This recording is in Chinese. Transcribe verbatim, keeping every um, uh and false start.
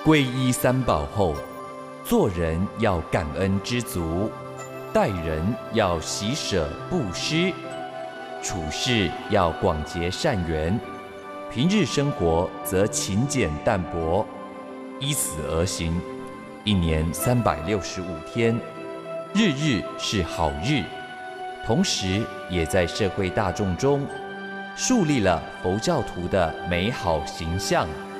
皈依三宝后，做人要感恩知足，待人要喜舍布施，处事要广结善缘，平日生活则勤俭淡泊，依此而行，一年三百六十五天，日日是好日。同时，也在社会大众中树立了佛教徒的美好形象。